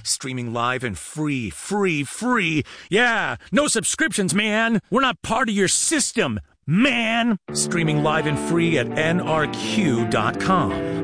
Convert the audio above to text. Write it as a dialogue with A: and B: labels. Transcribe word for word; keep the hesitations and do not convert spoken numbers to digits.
A: Streaming live and free, free, free. Yeah, no subscriptions, man. We're not part of your system, man. Streaming live and free at N R Q dot com.